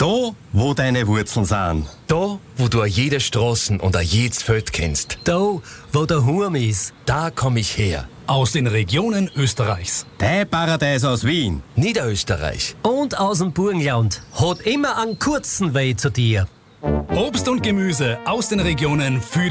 Da, wo deine Wurzeln sind. Da, wo du jede Straßen und jedes Feld kennst. Da, wo der Hurm ist. Da komm ich her. Aus den Regionen Österreichs. Dein Paradies aus Wien. Niederösterreich. Und aus dem Burgenland. Hat immer einen kurzen Weg zu dir. Obst und Gemüse aus den Regionen für